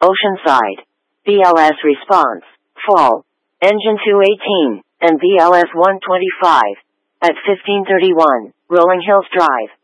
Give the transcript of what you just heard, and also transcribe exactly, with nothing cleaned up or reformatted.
Oceanside. B L S response, fall. Engine two eighteen, and B L S one twenty-five. At fifteen thirty-one, Rolling Hills Drive.